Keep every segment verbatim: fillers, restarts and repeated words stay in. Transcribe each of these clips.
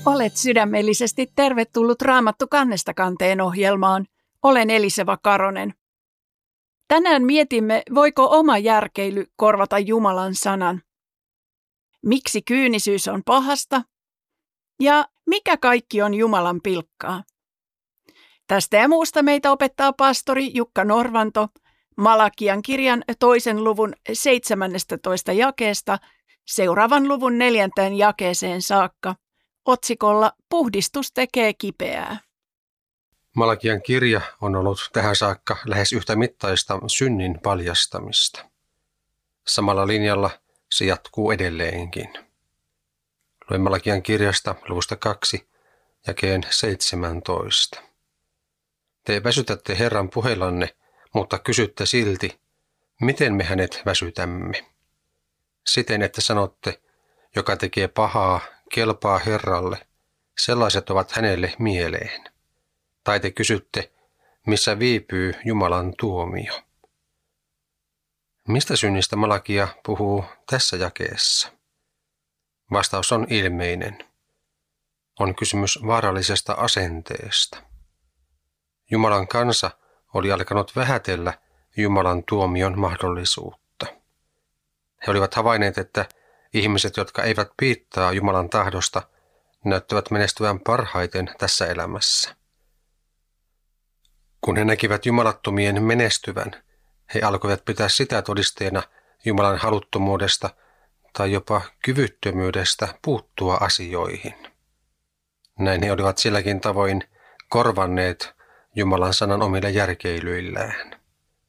Olet sydämellisesti tervetullut Raamattu kannesta kanteen ohjelmaan. Olen Eliseva Karonen. Tänään mietimme, voiko oma järkeily korvata Jumalan sanan. Miksi kyynisyys on pahasta? Ja mikä kaikki on Jumalan pilkkaa? Tästä ja muusta meitä opettaa pastori Jukka Norvanto Malakian kirjan toisen luvun seitsemännestätoista jakeesta seuraavan luvun neljänteen jakeeseen saakka. Otsikolla Puhdistus tekee kipeää. Malakian kirja on ollut tähän saakka lähes yhtä mittaista synnin paljastamista. Samalla linjalla se jatkuu edelleenkin. Luen Malakian kirjasta luvusta kaksi, jakeen seitsemäntoista. Te väsytätte Herran puheillanne, mutta kysytte silti, miten me hänet väsytämme. Siten, että sanotte, joka tekee pahaa, kelpaa Herralle, sellaiset ovat hänelle mieleen. Tai te kysytte, missä viipyy Jumalan tuomio. Mistä synnistä Malakia puhuu tässä jakeessa? Vastaus on ilmeinen. On kysymys vaarallisesta asenteesta. Jumalan kansa oli alkanut vähätellä Jumalan tuomion mahdollisuutta. He olivat havainneet, että ihmiset, jotka eivät piittaa Jumalan tahdosta, näyttävät menestyvän parhaiten tässä elämässä. Kun he näkivät jumalattomien menestyvän, he alkoivat pitää sitä todisteena Jumalan haluttomuudesta tai jopa kyvyttömyydestä puuttua asioihin. Näin he olivat silläkin tavoin korvanneet Jumalan sanan omilla järkeilyillään.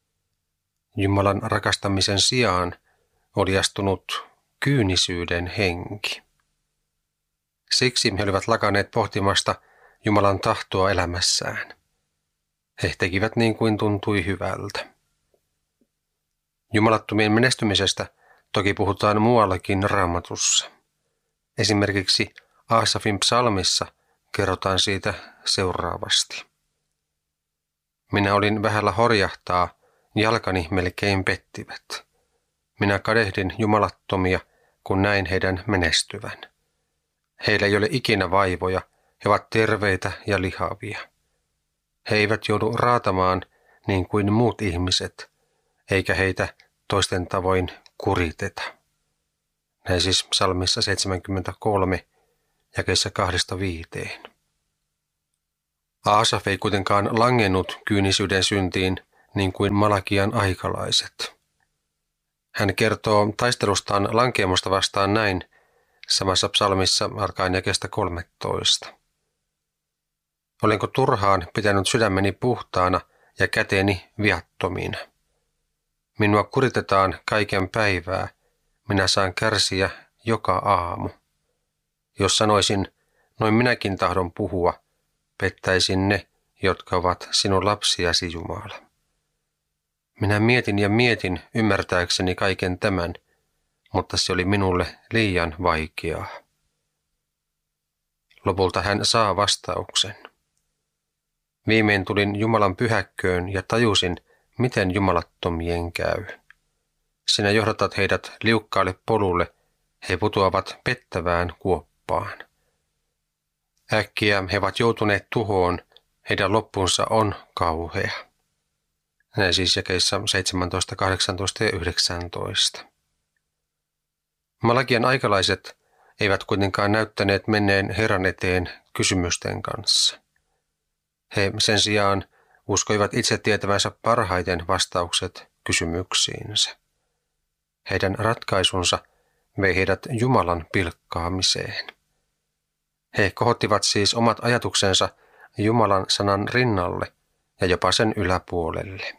Jumalan rakastamisen sijaan oli astunut kyynisyyden henki. Siksi he olivat lakanneet pohtimasta Jumalan tahtoa elämässään. He tekivät niin kuin tuntui hyvältä. Jumalattomien menestymisestä toki puhutaan muuallakin Raamatussa. Esimerkiksi Aasafin psalmissa kerrotaan siitä seuraavasti. Minä olin vähällä horjahtaa, jalkani melkein pettivät. Minä kadehdin jumalattomia, kun näin heidän menestyvän. Heillä ei ole ikinä vaivoja, he ovat terveitä ja lihavia. He eivät joudu raatamaan niin kuin muut ihmiset, eikä heitä toisten tavoin kuriteta. Näin siis psalmissa seitsemänkymmentäkolme, jakeessa kahdesta viiteen. Aasaf ei kuitenkaan langennut kyynisyyden syntiin niin kuin Malakian aikalaiset. Hän kertoo taistelustaan lankeamusta vastaan näin samassa psalmissa alkaen jakeesta kolmetoista. Olenko turhaan pitänyt sydämeni puhtaana ja käteni viattomina? Minua kuritetaan kaiken päivää, minä saan kärsiä joka aamu. Jos sanoisin, noin minäkin tahdon puhua, pettäisin ne, jotka ovat sinun lapsiasi, Jumala. Minä mietin ja mietin ymmärtääkseni kaiken tämän, mutta se oli minulle liian vaikeaa. Lopulta hän saa vastauksen. Viimein tulin Jumalan pyhäkköön ja tajusin, miten jumalattomien käy. Sinä johdatat heidät liukkaalle polulle, he putoavat pettävään kuoppaan. Äkkiä he ovat joutuneet tuhoon, heidän loppunsa on kauhea. Näin siis jakeissa seitsemäntoista, kahdeksantoista ja yhdeksäntoista. Malakian aikalaiset eivät kuitenkaan näyttäneet menneen Herran eteen kysymysten kanssa. He sen sijaan uskoivat itse tietävänsä parhaiten vastaukset kysymyksiinsä. Heidän ratkaisunsa vei heidät Jumalan pilkkaamiseen. He kohottivat siis omat ajatuksensa Jumalan sanan rinnalle ja jopa sen yläpuolelle.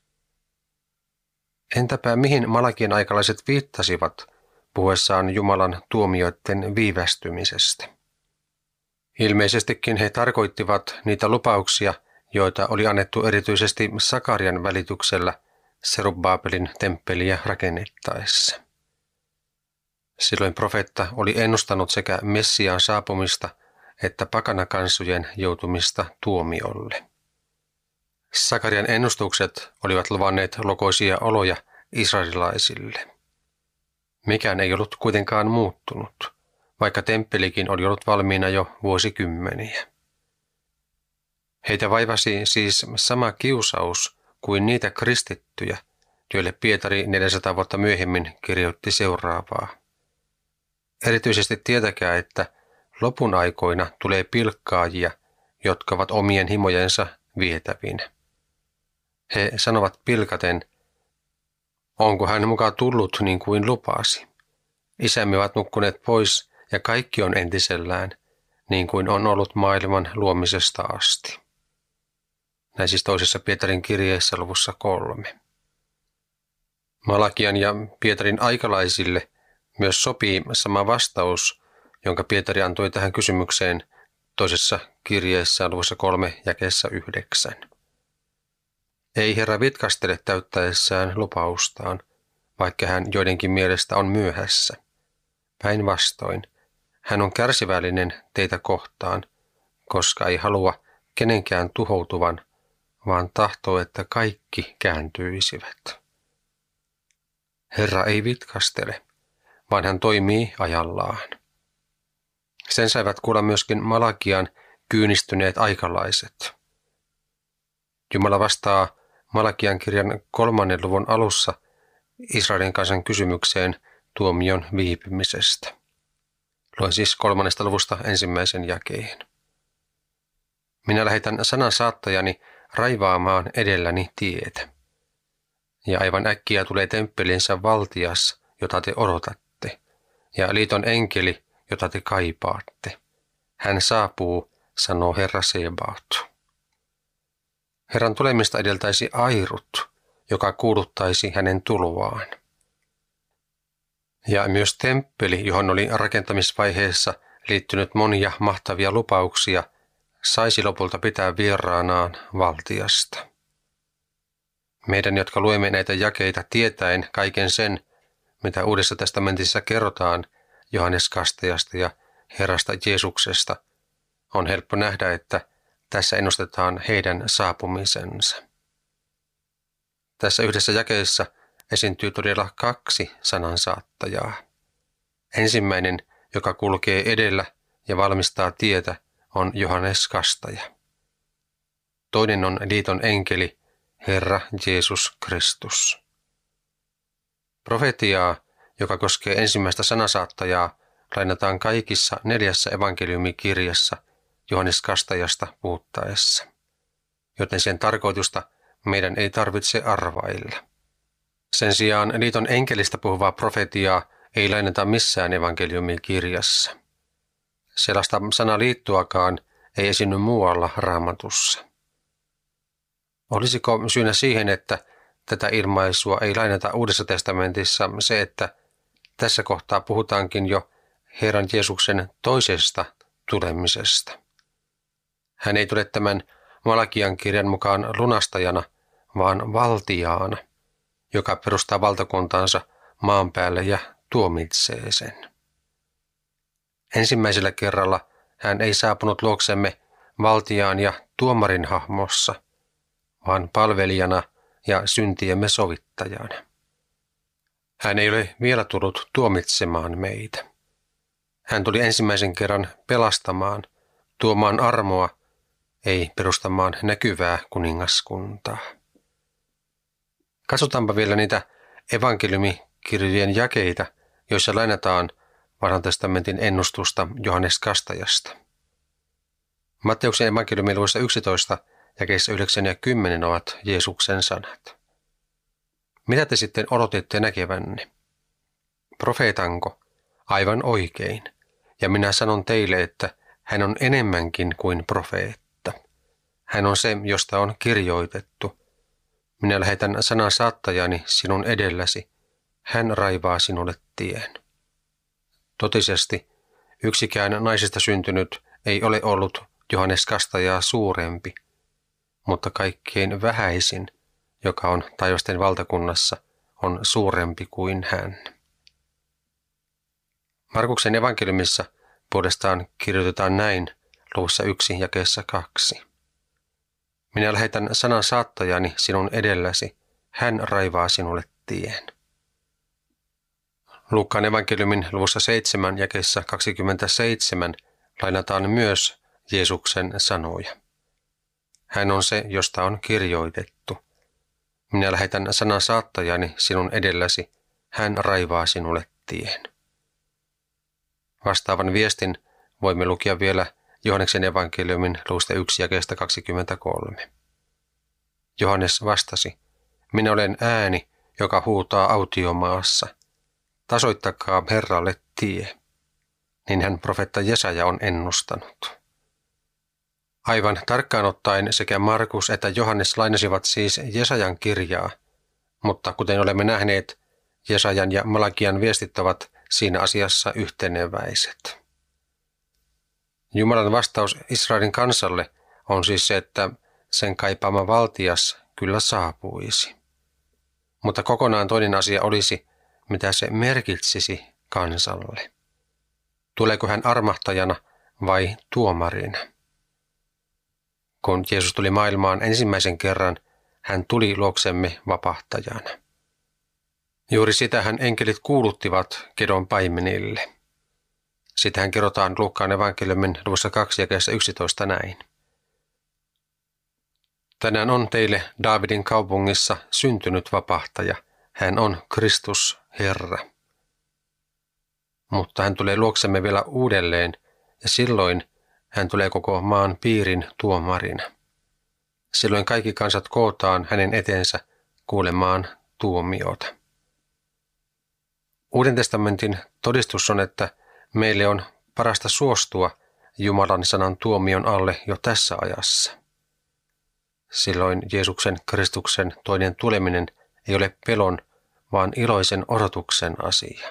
Entäpä mihin Malakian aikalaiset viittasivat puhuessaan Jumalan tuomioiden viivästymisestä? Ilmeisestikin he tarkoittivat niitä lupauksia, joita oli annettu erityisesti Sakarian välityksellä Serubabelin temppeliä rakennettaessa. Silloin profeetta oli ennustanut sekä Messiaan saapumista että pakanakansojen joutumista tuomiolle. Sakarian ennustukset olivat luvanneet lokoisia oloja israelilaisille. Mikään ei ollut kuitenkaan muuttunut. vaikka temppelikin oli ollut valmiina jo vuosikymmeniä. Heitä vaivasi siis sama kiusaus kuin niitä kristittyjä, joille Pietari neljäsataa vuotta myöhemmin kirjoitti seuraavaa. Erityisesti tietäkää, että lopun aikoina tulee pilkkaajia, jotka ovat omien himojensa vietävinä. He sanovat pilkaten, onko hän mukaan tullut niin kuin lupasi. Isämme ovat nukkuneet pois ja kaikki on entisellään, niin kuin on ollut maailman luomisesta asti. Näin siis toisessa Pietarin kirjeessä luvussa kolme. Malakian ja Pietarin aikalaisille myös sopii sama vastaus, jonka Pietari antoi tähän kysymykseen toisessa kirjeessä luvussa kolme jakeessa yhdeksän. Ei Herra vitkastele täyttäessään lupaustaan, vaikka hän joidenkin mielestä on myöhässä. Päinvastoin, hän on kärsivällinen teitä kohtaan, koska ei halua kenenkään tuhoutuvan, vaan tahtoo, että kaikki kääntyisivät. Herra ei vitkastele, vaan hän toimii ajallaan. Sen saivat kuulla myöskin Malakian kyynistyneet aikalaiset. Jumala vastaa Malakian kirjan kolmannen luvun alussa Israelin kansan kysymykseen tuomion viipymisestä. Luen siis kolmannesta luvusta ensimmäisen jakeen. Minä lähetän sanan saattajani raivaamaan edelläni tietä. Ja aivan äkkiä tulee temppelinsä valtias, jota te odotatte, ja liiton enkeli, jota te kaipaatte. Hän saapuu, sanoo Herra Sebaot. Herran tulemista edeltäisi airut, joka kuuluttaisi hänen tuloaan. Ja myös temppeli, johon oli rakentamisvaiheessa liittynyt monia mahtavia lupauksia, saisi lopulta pitää vieraanaan valtiasta. Meidän, jotka luemme näitä jakeita tietäen kaiken sen, mitä Uudessa testamentissa kerrotaan Johannes Kastajasta ja Herrasta Jeesuksesta, on helppo nähdä, että tässä ennustetaan heidän saapumisensa. Tässä yhdessä jakeessa esiintyy todella kaksi sanansaattajaa. Ensimmäinen, joka kulkee edellä ja valmistaa tietä, on Johannes Kastaja. Toinen on liiton enkeli, Herra Jeesus Kristus. Profetiaa, joka koskee ensimmäistä sanasaattajaa, lainataan kaikissa neljässä evankeliumikirjassa Johannes Kastajasta puhuttaessa, joten sen tarkoitusta meidän ei tarvitse arvailla. Sen sijaan liiton enkelistä puhuvaa profetiaa ei lainata missään evankeliumikirjassa. Sellaista sanaliittoakaan ei esiinny muualla Raamatussa. Olisiko syynä siihen, että tätä ilmaisua ei lainata Uudessa testamentissa se, että tässä kohtaa puhutaankin jo Herran Jeesuksen toisesta tulemisesta? Hän ei tule tämän Malakian kirjan mukaan lunastajana, vaan valtiaana, joka perustaa valtakuntaansa maan päälle ja tuomitsee sen. Ensimmäisellä kerralla hän ei saapunut luoksemme valtiaan ja tuomarin hahmossa, vaan palvelijana ja syntiemme sovittajana. Hän ei ole vielä tullut tuomitsemaan meitä. Hän tuli ensimmäisen kerran pelastamaan, tuomaan armoa, ei perustamaan näkyvää kuningaskuntaa. Katsotaanpa vielä niitä evankeliumikirjojen jakeita, joissa lainataan Vanhan testamentin ennustusta Johannes Kastajasta. Matteuksen evankeliumin luvussa yksitoista jakeissa yhdeksän ja kymmenen ovat Jeesuksen sanat. Mitä te sitten odotitte näkevänne? Profeetanko? Aivan oikein. Ja minä sanon teille, että hän on enemmänkin kuin profeetta. Hän on se, josta on kirjoitettu. Minä lähetän sanan saattajani sinun edelläsi. Hän raivaa sinulle tien. Totisesti, yksikään naisista syntynyt ei ole ollut Johannes Kastajaa suurempi, mutta kaikkein vähäisin, joka on taivasten valtakunnassa, on suurempi kuin hän. Markuksen evankeliumissa puolestaan kirjoitetaan näin luvussa yksi jakeessa kaksi. Minä lähetän sanan saattajani sinun edelläsi, hän raivaa sinulle tien. Luukkaan evankeliumin luvussa seitsemän jakeessa kaksikymmentäseitsemän lainataan myös Jeesuksen sanoja. Hän on se, josta on kirjoitettu. Minä lähetän sanan saattajani sinun edelläsi, hän raivaa sinulle tien. Vastaavan viestin voimme lukea vielä Johanneksen evankeliumin luvusta yksi jakeesta kaksikymmentäkolme. Johannes vastasi, minä olen ääni, joka huutaa autiomaassa. Tasoittakaa Herralle tie. Niin hän profeetta Jesaja on ennustanut. Aivan tarkkaan ottaen sekä Markus että Johannes lainasivat siis Jesajan kirjaa, mutta kuten olemme nähneet, Jesajan ja Malakian viestit ovat siinä asiassa yhteneväiset. Jumalan vastaus Israelin kansalle on siis se, että sen kaipaama valtias kyllä saapuisi. Mutta kokonaan toinen asia olisi, mitä se merkitsisi kansalle. Tuleeko hän armahtajana vai tuomarina? Kun Jeesus tuli maailmaan ensimmäisen kerran, hän tuli luoksemme vapahtajana. Juuri sitä hän enkelit kuuluttivat Kedon paimenille. Sitähän kerrotaan Luukkaan evankeliumin luvussa kaksi jakeessa yksitoista näin. Tänään on teille Daavidin kaupungissa syntynyt vapahtaja. Hän on Kristus Herra. Mutta hän tulee luoksemme vielä uudelleen ja silloin hän tulee koko maan piirin tuomarina. Silloin kaikki kansat kootaan hänen eteensä kuulemaan tuomiota. Uuden testamentin todistus on, että meille on parasta suostua Jumalan sanan tuomion alle jo tässä ajassa. Silloin Jeesuksen Kristuksen toinen tuleminen ei ole pelon, vaan iloisen odotuksen asia.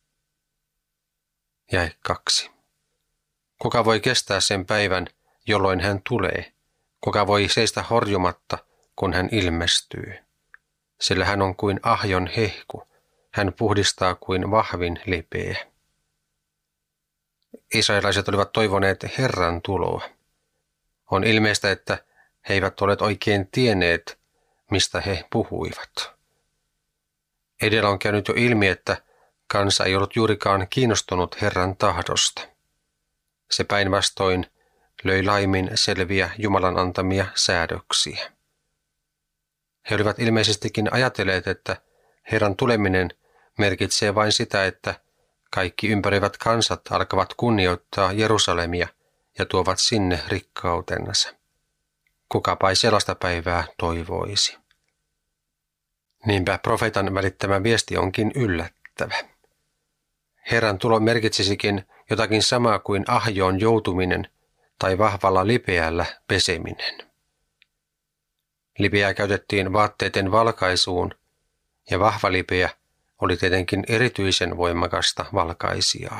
Jae kaksi. Kuka voi kestää sen päivän, jolloin hän tulee? Kuka voi seistä horjumatta, kun hän ilmestyy? Sillä hän on kuin ahjon hehku. Hän puhdistaa kuin vahvin lipeä. Israelaiset olivat toivoneet Herran tuloa. On ilmeistä, että he eivät ole oikein tienneet, mistä he puhuivat. Edellä on käynyt jo ilmi, että kansa ei ollut juurikaan kiinnostunut Herran tahdosta. Se päinvastoin löi laimin selviä Jumalan antamia säädöksiä. He olivat ilmeisestikin ajatelleet, että Herran tuleminen merkitsee vain sitä, että kaikki ympäröivät kansat alkavat kunnioittaa Jerusalemia ja tuovat sinne rikkautensa. Kukapa ei sellaista päivää toivoisi. Niinpä profeetan välittämä viesti onkin yllättävä. Herran tulo merkitsisikin jotakin samaa kuin ahjoon joutuminen tai vahvalla lipeällä peseminen. Lipeää käytettiin vaatteiden valkaisuun ja vahva lipeä oli tietenkin erityisen voimakasta valkaisijaa.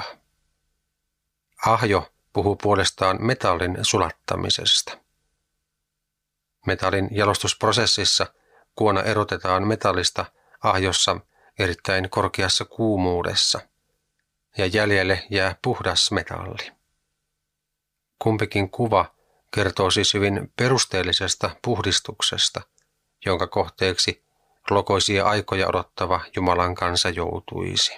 Ahjo puhuu puolestaan metallin sulattamisesta. Metallin jalostusprosessissa kuona erotetaan metallista ahjossa erittäin korkeassa kuumuudessa ja jäljelle jää puhdas metalli. Kumpikin kuva kertoo siis hyvin perusteellisesta puhdistuksesta, jonka kohteeksi lokoisia aikoja odottava Jumalan kansa joutuisi.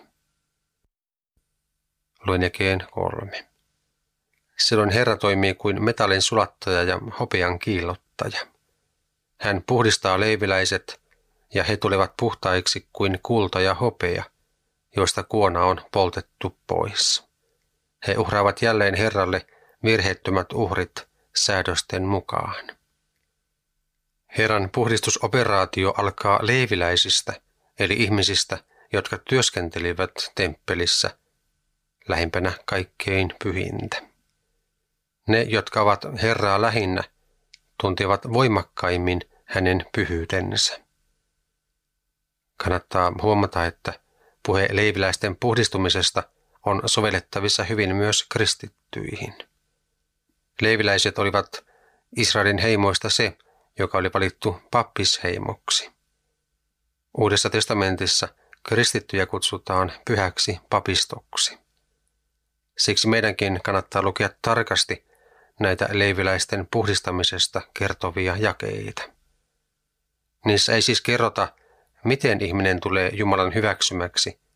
Luen jakeen kolme. Silloin Herra toimii kuin metallin sulattaja ja hopean kiillottaja. Hän puhdistaa leiviläiset ja he tulevat puhtaiksi kuin kulta ja hopea, joista kuona on poltettu pois. He uhraavat jälleen Herralle virheettömät uhrit säädösten mukaan. Herran puhdistusoperaatio alkaa leiviläisistä, eli ihmisistä, jotka työskentelivät temppelissä, lähimpänä kaikkein pyhintä. Ne, jotka ovat Herraa lähinnä, tuntevat voimakkaimmin hänen pyhyytensä. Kannattaa huomata, että puhe leiviläisten puhdistumisesta on sovellettavissa hyvin myös kristittyihin. Leiviläiset olivat Israelin heimoista se, joka oli valittu pappisheimoksi. Uudessa testamentissa kristittyjä kutsutaan pyhäksi papistoksi. Siksi meidänkin kannattaa lukea tarkasti näitä leiviläisten puhdistamisesta kertovia jakeita. Niissä ei siis kerrota, miten ihminen tulee Jumalan hyväksymäksi,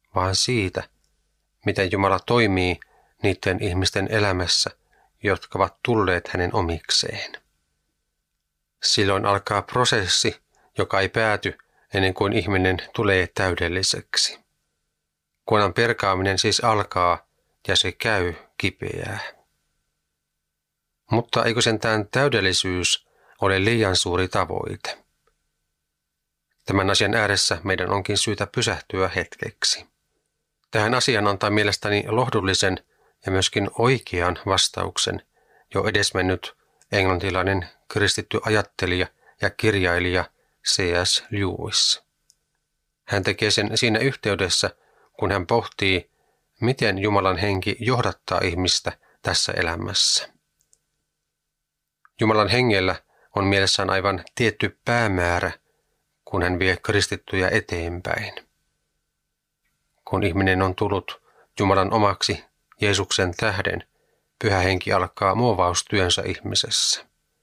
vaan siitä, miten Jumala toimii niiden ihmisten elämässä, jotka ovat tulleet hänen omikseen. Silloin alkaa prosessi, joka ei pääty ennen kuin ihminen tulee täydelliseksi. Kuonan perkaaminen siis alkaa ja se käy kipeää. Mutta eikö sentään täydellisyys ole liian suuri tavoite? Tämän asian ääressä meidän onkin syytä pysähtyä hetkeksi. Tähän asiaan antaa mielestäni lohdullisen ja myöskin oikean vastauksen jo edesmennyt englantilainen kristitty ajattelija ja kirjailija C S Lewis. Hän tekee sen siinä yhteydessä, kun hän pohtii, miten Jumalan henki johdattaa ihmistä tässä elämässä. Jumalan hengellä on mielessään aivan tietty päämäärä, kun hän vie kristittyjä eteenpäin. Kun ihminen on tullut Jumalan omaksi Jeesuksen tähden, Pyhä Henki alkaa muovaustyönsä ihmisessä.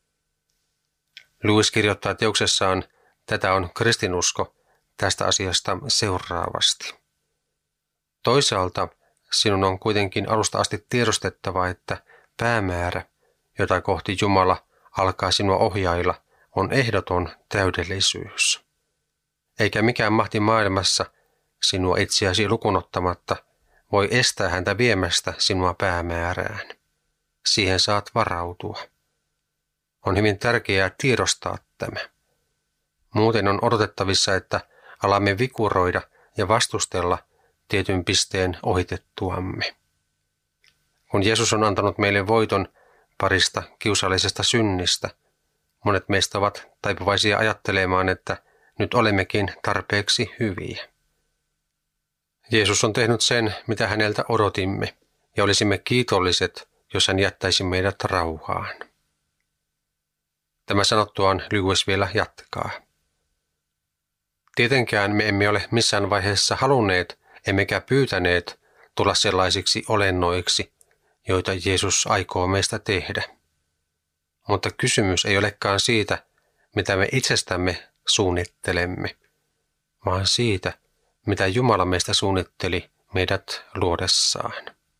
Lewis kirjoittaa teoksessaan Tätä on kristinusko tästä asiasta seuraavasti. Toisaalta sinun on kuitenkin alusta asti tiedostettava, että päämäärä, jota kohti Jumala alkaa sinua ohjailla, on ehdoton täydellisyys. Eikä mikään mahti maailmassa sinua itseäsi lukunottamatta voi estää häntä viemästä sinua päämäärään. Siihen saat varautua. On hyvin tärkeää tiedostaa tämä. Muuten on odotettavissa, että alamme vikuroida ja vastustella tietyn pisteen ohitettuamme. Kun Jeesus on antanut meille voiton parista kiusallisesta synnistä, monet meistä ovat taipuvaisia ajattelemaan, että nyt olemmekin tarpeeksi hyviä. Jeesus on tehnyt sen, mitä häneltä odotimme, ja olisimme kiitolliset, jos hän jättäisi meidät rauhaan. Tämä sanottuaan Lewis vielä jatkaa. Tietenkään me emme ole missään vaiheessa halunneet, emmekä pyytäneet tulla sellaisiksi olennoiksi, joita Jeesus aikoo meistä tehdä. Mutta kysymys ei olekaan siitä, mitä me itsestämme suunnittelemme, vaan siitä, mitä Jumala meistä suunnitteli meidät luodessaan.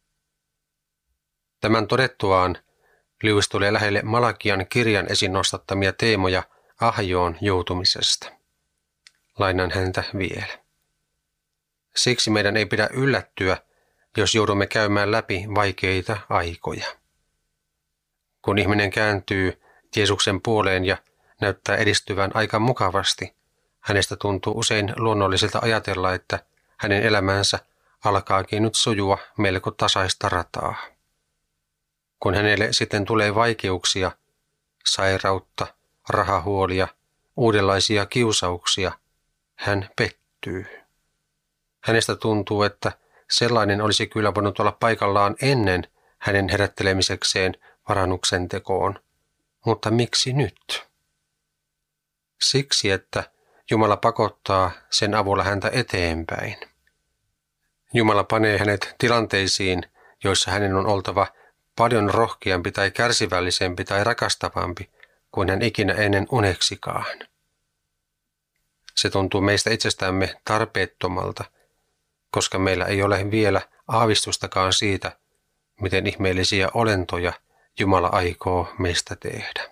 Tämän todettuaan Lewis tulee lähelle Malakian kirjan esiin nostattamia teemoja ahjoon joutumisesta. Lainan häntä vielä. Siksi meidän ei pidä yllättyä, jos joudumme käymään läpi vaikeita aikoja. Kun ihminen kääntyy Jeesuksen puoleen ja näyttää edistyvän aika mukavasti, hänestä tuntuu usein luonnolliselta ajatella, että hänen elämänsä alkaakin nyt sujua melko tasaista rataa. Kun hänelle sitten tulee vaikeuksia, sairautta, rahahuolia, uudenlaisia kiusauksia, hän pettyy. Hänestä tuntuu, että sellainen olisi kyllä voinut olla paikallaan ennen hänen herättelemisekseen parannuksen tekoon. Mutta miksi nyt? Siksi, että Jumala pakottaa sen avulla häntä eteenpäin. Jumala panee hänet tilanteisiin, joissa hänen on oltava paljon rohkeampi tai kärsivällisempi tai rakastavampi kuin hän ikinä ennen uneksikaan. Se tuntuu meistä itsestämme tarpeettomalta, koska meillä ei ole vielä aavistustakaan siitä, miten ihmeellisiä olentoja Jumala aikoo meistä tehdä.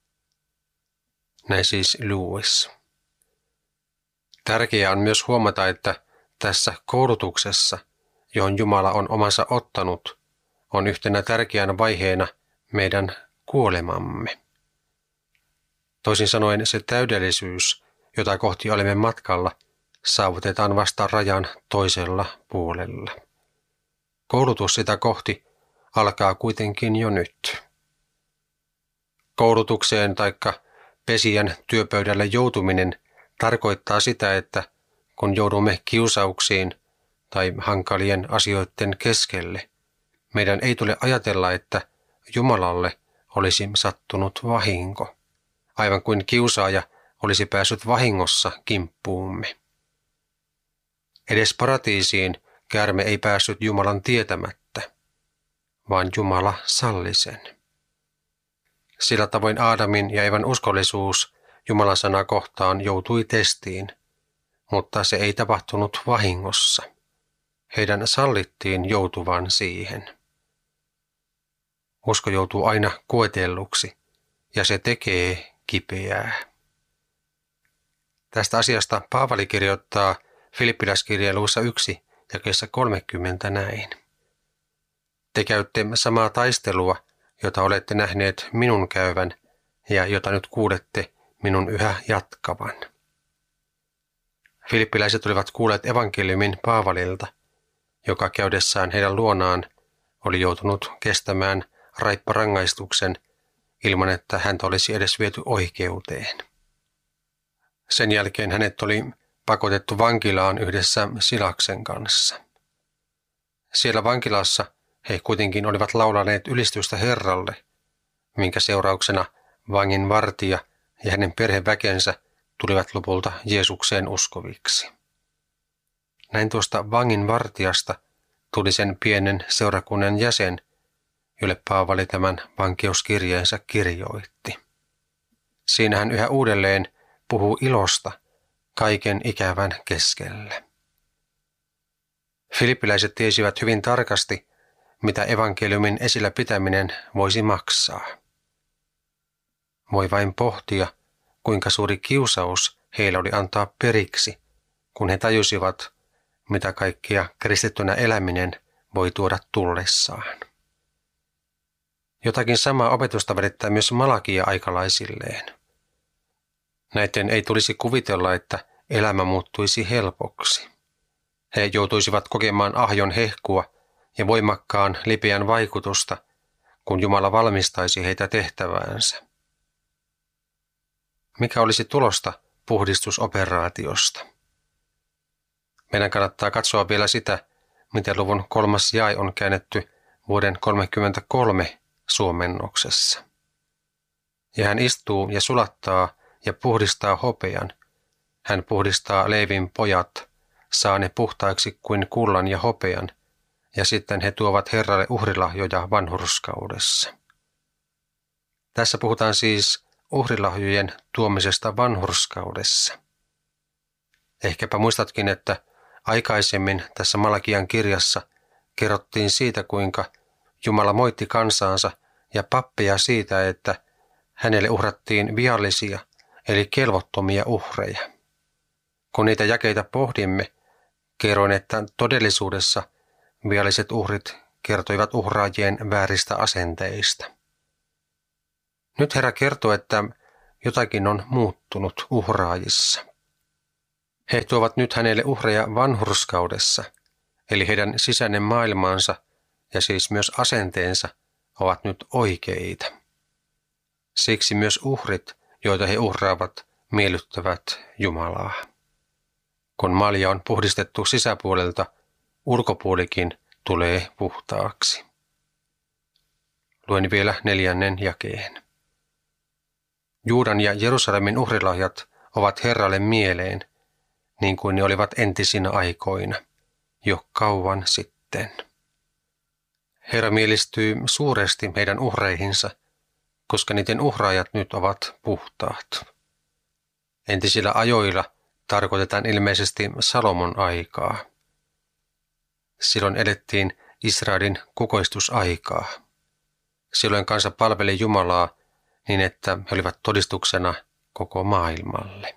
Näin siis Lewis. Tärkeää on myös huomata, että tässä koulutuksessa, johon Jumala on omansa ottanut, on yhtenä tärkeänä vaiheena meidän kuolemamme. Toisin sanoen se täydellisyys, jota kohti olemme matkalla, saavutetaan vasta rajan toisella puolella. Koulutus sitä kohti alkaa kuitenkin jo nyt. Koulutukseen taikka pesijän työpöydälle joutuminen tarkoittaa sitä, että kun joudumme kiusauksiin tai hankalien asioiden keskelle, meidän ei tule ajatella, että Jumalalle olisi sattunut vahinko, aivan kuin kiusaaja olisi päässyt vahingossa kimppuumme. Edes paratiisiin käärme ei päässyt Jumalan tietämättä, vaan Jumala salli sen. Sillä tavoin Aadamin ja Eevan uskollisuus Jumalan sanaa kohtaan joutui testiin, mutta se ei tapahtunut vahingossa. heidän sallittiin joutuvan siihen. Usko joutuu aina koetelluksi, ja se tekee kipeää. Tästä asiasta Paavali kirjoittaa Filippiläiskirjeen luvussa yksi jakeessa kolmekymmentä näin. Te käytte samaa taistelua, jota olette nähneet minun käyvän ja jota nyt kuulette minun yhä jatkavan. Filippiläiset olivat kuulleet evankeliumin Paavalilta, joka käydessään heidän luonaan oli joutunut kestämään raipparangaistuksen ilman, että häntä olisi edes viety oikeuteen. Sen jälkeen hänet oli pakotettu vankilaan yhdessä Silaksen kanssa. Siellä vankilassa he kuitenkin olivat laulaneet ylistystä Herralle, minkä seurauksena vangin vartija ja hänen perheväkensä tulivat lopulta Jeesukseen uskoviksi. Näin tuosta vangin vartijasta tuli sen pienen seurakunnan jäsen, jolle Paavali tämän vankeuskirjeensä kirjoitti. Siinä hän yhä uudelleen puhuu ilosta kaiken ikävän keskellä. Filippiläiset tiesivät hyvin tarkasti, mitä evankeliumin esillä pitäminen voisi maksaa. Voi vain pohtia, kuinka suuri kiusaus heillä oli antaa periksi, kun he tajusivat, mitä kaikkea kristittynä eläminen voi tuoda tullessaan. Jotakin samaa opetusta välittää myös Malakia-aikalaisilleen. Näiden ei tulisi kuvitella, että elämä muuttuisi helpoksi. He joutuisivat kokemaan ahjon hehkua ja voimakkaan lipeän vaikutusta, kun Jumala valmistaisi heitä tehtäväänsä. Mikä olisi tulosta puhdistusoperaatiosta? Meidän kannattaa katsoa vielä sitä, miten luvun kolmas jae on käännetty vuoden kolmekymmentäkolme suomennoksessa. Ja hän istuu ja sulattaa ja puhdistaa hopean. Hän puhdistaa Leevin pojat, saa ne puhtaiksi kuin kullan ja hopean, ja sitten he tuovat Herralle uhrilahjoja vanhurskaudessa. Tässä puhutaan siis uhrilahjojen tuomisesta vanhurskaudessa. Ehkäpä muistatkin, että aikaisemmin tässä Malakian kirjassa kerrottiin siitä, kuinka Jumala moitti kansaansa ja pappeja siitä, että hänelle uhrattiin viallisia eli kelvottomia uhreja. Kun niitä jakeita pohdimme, kerroin, että todellisuudessa vialliset uhrit kertoivat uhraajien vääristä asenteista. Nyt Herra kertoo, että jotakin on muuttunut uhraajissa. He tuovat nyt hänelle uhreja vanhurskaudessa, eli heidän sisäinen maailmansa ja siis myös asenteensa ovat nyt oikeita. Siksi myös uhrit, joita he uhraavat, miellyttävät Jumalaa. Kun malja on puhdistettu sisäpuolelta, ulkopuolikin tulee puhtaaksi. Luen vielä neljännen jakeen. Juudan ja Jerusalemin uhrilahjat ovat Herralle mieleen, niin kuin ne olivat entisinä aikoina, jo kauan sitten. Herra mielistyy suuresti heidän uhreihinsa, koska niiden uhraajat nyt ovat puhtaat. Entisillä ajoilla tarkoitetaan ilmeisesti Salomon aikaa. Silloin elettiin Israelin kukoistusaikaa. Silloin kansa palveli Jumalaa niin, että he olivat todistuksena koko maailmalle.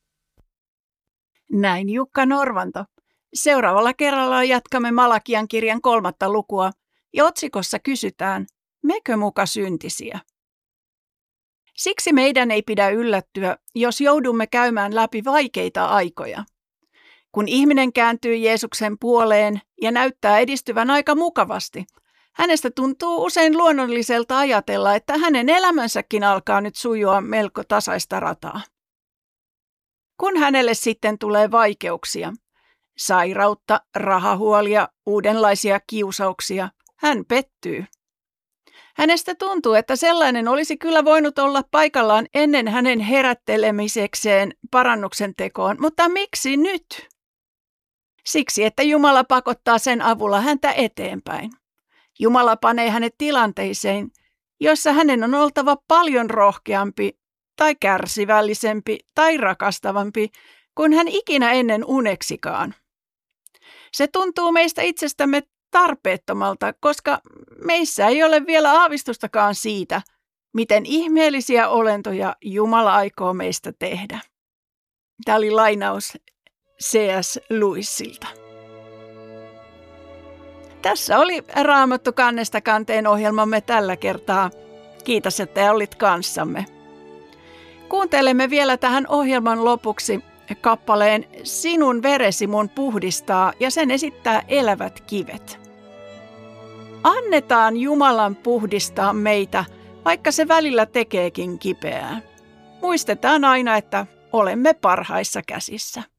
Näin Jukka Norvanto. Seuraavalla kerralla jatkamme Malakian kirjan kolmatta lukua ja otsikossa kysytään, mekö muka syntisiä? Siksi meidän ei pidä yllättyä, jos joudumme käymään läpi vaikeita aikoja. Kun ihminen kääntyy Jeesuksen puoleen ja näyttää edistyvän aika mukavasti, hänestä tuntuu usein luonnolliselta ajatella, että hänen elämänsäkin alkaa nyt sujua melko tasaista rataa. Kun hänelle sitten tulee vaikeuksia, sairautta, rahahuolia, uudenlaisia kiusauksia, hän pettyy. Hänestä tuntuu, että sellainen olisi kyllä voinut olla paikallaan ennen hänen herättelemisekseen parannuksen tekoon, mutta miksi nyt? Siksi, että Jumala pakottaa sen avulla häntä eteenpäin. Jumala panee hänet tilanteisiin, joissa hänen on oltava paljon rohkeampi tai kärsivällisempi tai rakastavampi kuin hän ikinä ennen uneksikaan. Se tuntuu meistä itsestämme tarpeettomalta, koska meissä ei ole vielä aavistustakaan siitä, miten ihmeellisiä olentoja Jumala aikoo meistä tehdä. Tämä oli lainaus C S Lewisilta. Tässä oli Raamattu kannesta kanteen ohjelmamme tällä kertaa. Kiitos, että olit kanssamme. Kuuntelemme vielä tähän ohjelman lopuksi kappaleen Sinun veresi mun puhdistaa ja sen esittää Elävät kivet. Annetaan Jumalan puhdistaa meitä, vaikka se välillä tekeekin kipeää. Muistetaan aina, että olemme parhaissa käsissä.